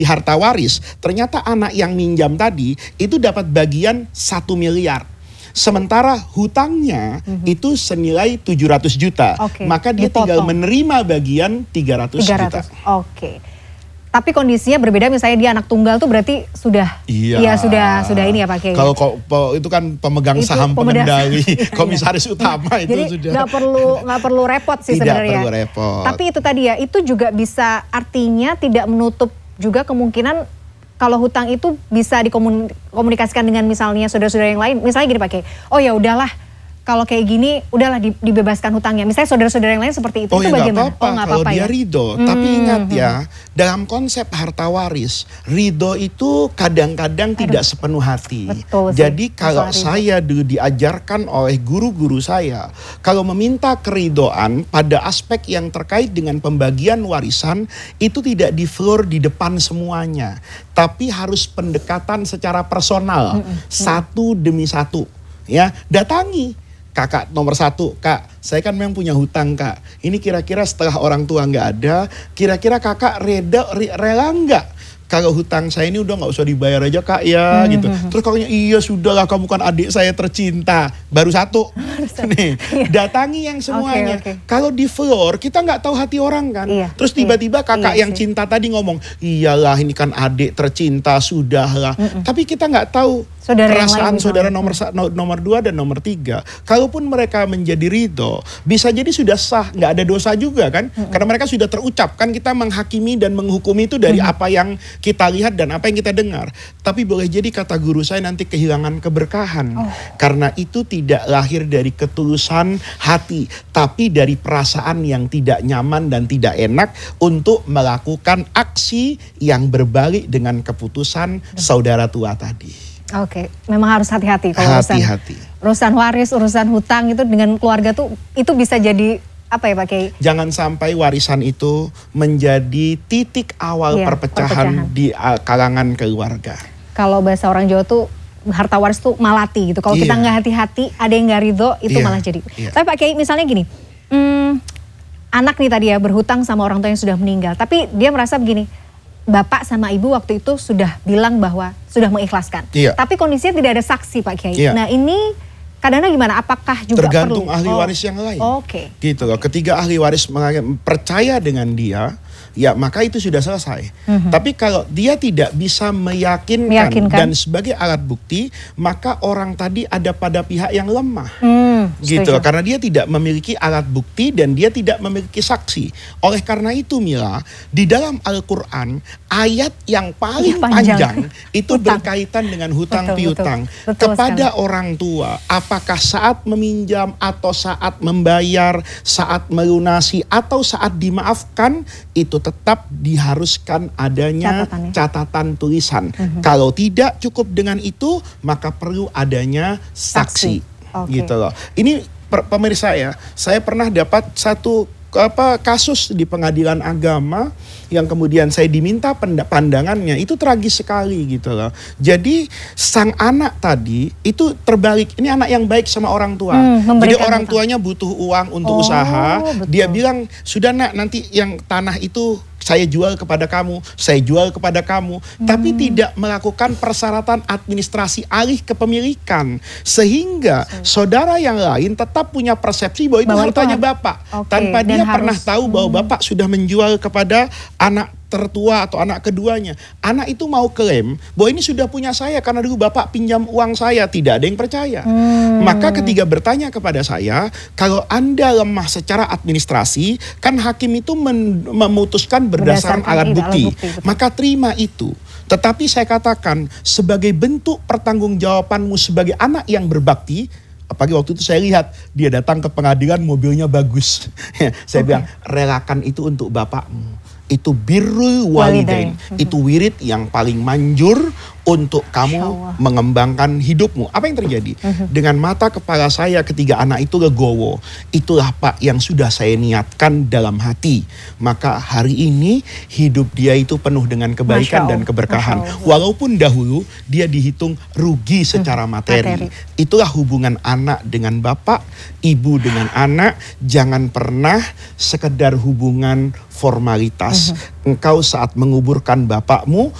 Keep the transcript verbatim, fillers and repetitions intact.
harta waris, ternyata anak yang minjam tadi itu dapat bagian satu miliar. Sementara hutangnya mm-hmm. itu senilai tujuh ratus juta. Okay. Maka dia Dipotong. tinggal menerima bagian tiga ratus juta. Oke. Okay. Tapi kondisinya berbeda, misalnya dia anak tunggal tuh berarti sudah iya ya, sudah sudah ini ya Pak Kiai. Kalau itu kan pemegang itu saham pengendali, komisaris utama itu Jadi sudah. nggak perlu nggak perlu repot sih tidak sebenarnya. Perlu repot. Tapi itu tadi ya, itu juga bisa artinya tidak menutup juga kemungkinan kalau hutang itu bisa dikomunikasikan dengan misalnya saudara-saudara yang lain. Misalnya gini Pak Kiai, oh ya udahlah, kalau kayak gini udahlah dibebaskan hutangnya. Misalnya saudara-saudara yang lain seperti itu, oh, itu ya bagaimana? Apa-apa. Oh nggak apa-apa kalau dia ya? ridho. Hmm. Tapi ingat ya, dalam konsep harta waris, ridho itu kadang-kadang Aduh. tidak sepenuh hati. Betul, Jadi sih. kalau Betul, saya dulu diajarkan oleh guru-guru saya, kalau meminta keridhoan pada aspek yang terkait dengan pembagian warisan, itu tidak di-floor di depan semuanya. Tapi harus pendekatan secara personal, hmm, hmm. satu demi satu. Ya, datangi. Kakak nomor satu, kak, saya kan memang punya hutang kak. Ini kira-kira setelah orang tua nggak ada, kira-kira kakak reda, rela nggak? Kalau hutang saya ini udah nggak usah dibayar aja kak ya, hmm, gitu. Terus kakaknya iya sudahlah, kamu kan adik saya tercinta. Baru satu, nih datangi yang semuanya. Okay, okay. Kalau di floor kita nggak tahu hati orang kan. Iya, Terus tiba-tiba iya, kakak iya, yang sih. cinta tadi ngomong, iyalah ini kan adik tercinta sudahlah. Mm -mm. Tapi kita nggak tahu saudara perasaan lain, saudara nomor nomor dua dan nomor tiga. Kalaupun mereka menjadi ridho, bisa jadi sudah sah, nggak ada dosa juga kan? Mm-hmm. Karena mereka sudah terucap kan, kita menghakimi dan menghukumi itu dari mm-hmm. apa yang kita lihat dan apa yang kita dengar. Tapi boleh jadi kata guru saya nanti kehilangan keberkahan, oh. karena itu tidak lahir dari ketulusan hati, tapi dari perasaan yang tidak nyaman dan tidak enak untuk melakukan aksi yang berbalik dengan keputusan mm-hmm. saudara tua tadi. Oke, memang harus hati-hati kalau hati-hati. urusan urusan waris, urusan hutang itu dengan keluarga tuh itu bisa jadi apa ya Pak Kiai? Jangan sampai warisan itu menjadi titik awal iya, perpecahan, perpecahan di uh, kalangan keluarga. Kalau bahasa orang Jawa tuh harta waris tuh malati gitu. Kalau iya. kita nggak hati-hati, ada yang nggak ridho, itu iya. malah jadi. Iya. Tapi Pak Kiai misalnya gini, hmm, anak nih tadi ya berhutang sama orang tua yang sudah meninggal, tapi dia merasa begini. Bapak sama ibu waktu itu sudah bilang bahwa sudah mengikhlaskan. Iya. Tapi kondisinya tidak ada saksi Pak Kiai. Iya. Nah ini kadang-kadang gimana? Apakah juga tergantung perlu? ahli oh. waris yang lain. Oke. Okay. Gitu loh. Okay. Ketiga ahli waris percaya dengan dia, ya maka itu sudah selesai. Mm-hmm. Tapi kalau dia tidak bisa meyakinkan, meyakinkan dan sebagai alat bukti, maka orang tadi ada pada pihak yang lemah. Mm, gitu loh. Karena dia tidak memiliki alat bukti dan dia tidak memiliki saksi. Oleh karena itu Mila, di dalam Al-Quran ayat yang paling ya, panjang. panjang itu hutang. berkaitan dengan hutang betul, piutang betul. Betul kepada sekali. orang tua. Apakah saat meminjam atau saat membayar, saat melunasi atau saat dimaafkan, itu tetap diharuskan adanya catatan, ya? catatan tulisan. Mm-hmm. Kalau tidak cukup dengan itu, maka perlu adanya saksi. saksi. Okay. Gitu loh. Ini pemirsa ya, saya pernah dapat satu apa kasus di pengadilan agama yang kemudian saya diminta pandangannya, itu tragis sekali gitu loh. Jadi sang anak tadi itu terbalik, ini anak yang baik sama orang tua. Hmm, Jadi orang hutang. tuanya butuh uang untuk oh, usaha, betul. dia bilang sudah nak, nanti yang tanah itu saya jual kepada kamu, saya jual kepada kamu, hmm. tapi tidak melakukan persyaratan administrasi alih kepemilikan, sehingga so. saudara yang lain tetap punya persepsi bahwa itu bahwa hartanya itu bapak, okay. tanpa Dan dia harus, pernah tahu bahwa hmm. bapak sudah menjual kepada anak tertua atau anak keduanya. Anak itu mau klaim bahwa ini sudah punya saya karena dulu bapak pinjam uang saya. Tidak ada yang percaya. Hmm. Maka ketika bertanya kepada saya, kalau Anda lemah secara administrasi, kan hakim itu memutuskan berdasarkan, berdasarkan alat bukti. Alat bukti Maka terima itu. Tetapi saya katakan sebagai bentuk pertanggungjawabanmu sebagai anak yang berbakti. Apalagi waktu itu saya lihat dia datang ke pengadilan mobilnya bagus. Saya okay. bilang relakan itu untuk bapakmu. Itu birrul walidain, itu wirid yang paling manjur untuk kamu mengembangkan hidupmu. Apa yang terjadi? Uh-huh. Dengan mata kepala saya ketiga anak itu legowo. Itulah Pak yang sudah saya niatkan dalam hati. Maka hari ini hidup dia itu penuh dengan kebaikan dan keberkahan. Walaupun dahulu dia dihitung rugi secara materi. materi. Itulah hubungan anak dengan bapak, ibu dengan anak. Jangan pernah sekedar hubungan formalitas. Uh-huh. Engkau saat menguburkan bapakmu,